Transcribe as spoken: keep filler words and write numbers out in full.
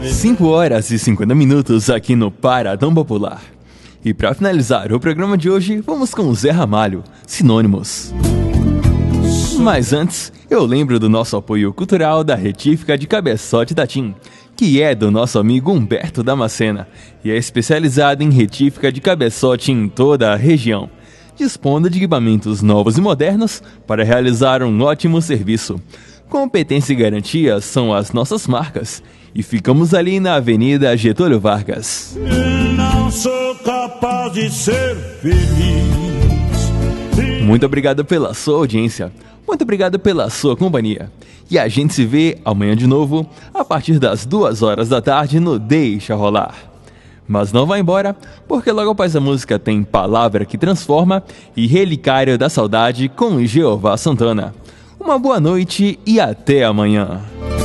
cinco horas e cinquenta minutos aqui no Paradão Popular. E para finalizar o programa de hoje, vamos com Zé Ramalho, Sinônimos. Mas antes, eu lembro do nosso apoio cultural da Retífica de Cabeçote da TIM, que é do nosso amigo Humberto Damascena, e é especializado em retífica de cabeçote em toda a região, dispondo de equipamentos novos e modernos para realizar um ótimo serviço. Competência e garantia são as nossas marcas, e ficamos ali na Avenida Getúlio Vargas. Não sou capaz de ser feliz. Muito obrigado pela sua audiência, muito obrigado pela sua companhia. E a gente se vê amanhã de novo, a partir das duas horas da tarde no Deixa Rolar. Mas não vá embora, porque logo após a música tem Palavra que Transforma e Relicário da Saudade com Jeová Santana. Uma boa noite e até amanhã.